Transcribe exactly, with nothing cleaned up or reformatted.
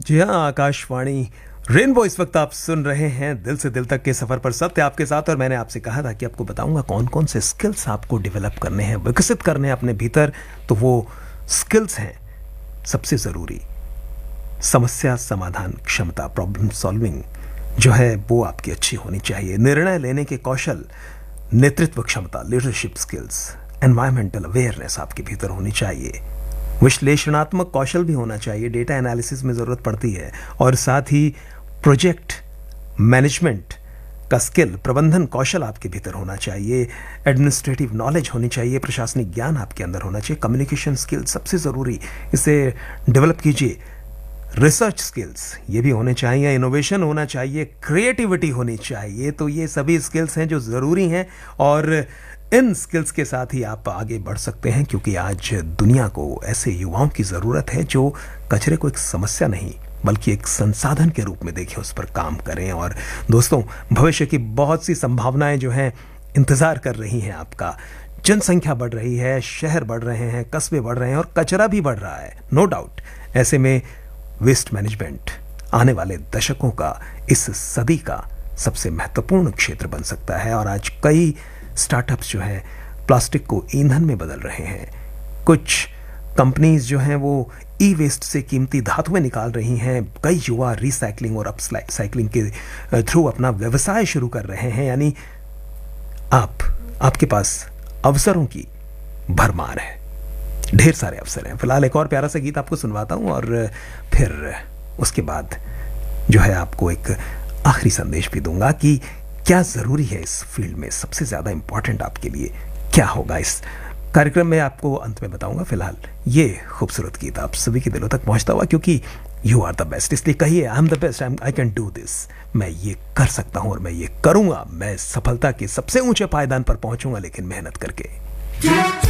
जी हाँ, आकाशवाणी रेनबो इस वक्त आप सुन रहे हैं दिल से दिल तक के सफर पर। सत्य आपके साथ, और मैंने आपसे कहा था कि आपको बताऊंगा कौन कौन से स्किल्स आपको डेवलप करने हैं, विकसित करने हैं अपने भीतर। तो वो स्किल्स हैं सबसे ज़रूरी समस्या समाधान क्षमता, प्रॉब्लम सॉल्विंग जो है वो आपकी अच्छी होनी चाहिए। निर्णय लेने के कौशल, नेतृत्व क्षमता, लीडरशिप स्किल्स, एनवायरमेंटल अवेयरनेस आपके भीतर होनी चाहिए। विश्लेषणात्मक कौशल भी होना चाहिए, डेटा एनालिसिस में ज़रूरत पड़ती है। और साथ ही प्रोजेक्ट मैनेजमेंट का स्किल, प्रबंधन कौशल आपके भीतर होना चाहिए। एडमिनिस्ट्रेटिव नॉलेज होनी चाहिए, प्रशासनिक ज्ञान आपके अंदर होना चाहिए। कम्युनिकेशन स्किल सबसे ज़रूरी, इसे डेवलप कीजिए। रिसर्च स्किल्स ये भी होने चाहिए, इनोवेशन होना चाहिए, क्रिएटिविटी होनी चाहिए। तो ये सभी स्किल्स हैं जो ज़रूरी हैं, और इन स्किल्स के साथ ही आप आगे बढ़ सकते हैं, क्योंकि आज दुनिया को ऐसे युवाओं की ज़रूरत है जो कचरे को एक समस्या नहीं बल्कि एक संसाधन के रूप में देखें, उस पर काम करें। और दोस्तों, भविष्य की बहुत सी संभावनाएं जो हैं इंतज़ार कर रही हैं आपका। जनसंख्या बढ़ रही है, शहर बढ़ रहे हैं, कस्बे बढ़ रहे हैं, और कचरा भी बढ़ रहा है, नो डाउट। ऐसे में वेस्ट मैनेजमेंट आने वाले दशकों का, इस सदी का सबसे महत्वपूर्ण क्षेत्र बन सकता है। और आज कई स्टार्टअप्स जो हैं प्लास्टिक को ईंधन में बदल रहे हैं। कुछ कंपनीज जो हैं वो ई वेस्ट से कीमती धातुएं निकाल रही हैं। कई युवा रिसाइकलिंग और अपसाइकलिंग के थ्रू अपना व्यवसाय शुरू कर रहे हैं। यानी आप आपके पास अवसरों की भरमार है, ढेर सारे अवसर हैं। फिलहाल एक और प्यारा सा गीत आपको सुनवाता हूं, और फिर उसके बाद जो है आपको एक आखिरी संदेश भी दूंगा कि क्या ज़रूरी है इस फील्ड में, सबसे ज़्यादा इंपॉर्टेंट आपके लिए क्या होगा। इस कार्यक्रम में आपको अंत में बताऊंगा। फिलहाल ये खूबसूरत गीत आप सभी के दिलों तक पहुंचता हुआ, क्योंकि यू आर द बेस्ट, इसलिए कहिए I am the best, I can do this. मैं ये कर सकता हूं और मैं ये करूंगा। मैं सफलता के सबसे ऊंचे पायदान पर पहुंचूंगा, लेकिन मेहनत करके।